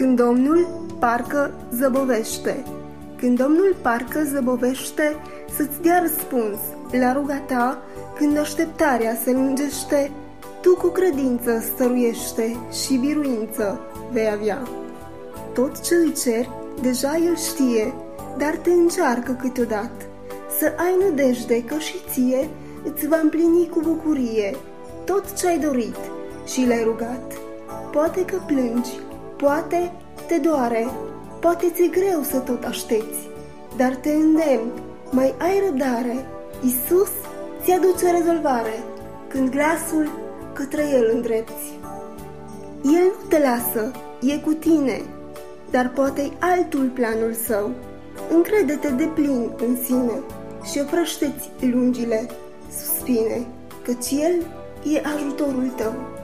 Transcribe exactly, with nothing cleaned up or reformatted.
Când Domnul parcă zăbovește. Când Domnul parcă zăbovește să-ți dea răspuns la ruga ta, când așteptarea se lungește, tu cu credință stăruiește și biruință vei avea. Tot ce îi ceri, deja El știe, dar te încearcă câteodată. Să ai nădejde că și ție îți va împlini cu bucurie tot ce ai dorit și l-ai rugat. Poate că plângi, poate te doare, poate ți-e greu să tot aștepți, dar te îndemn, mai ai răbdare, Iisus ți aduce rezolvare când glasul către El îndrepți. El nu te lasă, e cu tine, dar poate-i altul planul Său. Încrede-te deplin în sine și oprește-ți lungile suspine, căci El e ajutorul tău.